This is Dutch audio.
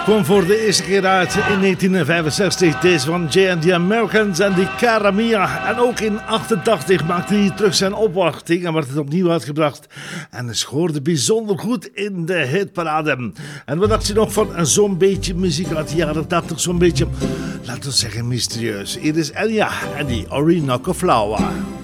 Kwam voor de eerste keer uit in 1965. Deze van Jay and the Americans en die Cara Mia. En ook in 1988 maakte hij terug zijn opwachting en werd het opnieuw uitgebracht. En scoorde bijzonder goed in de hitparade. En wat dacht je nog van zo'n beetje muziek uit de jaren 80? Zo'n beetje, laten we zeggen, mysterieus. Hier is Elia en die Orinoco Flower.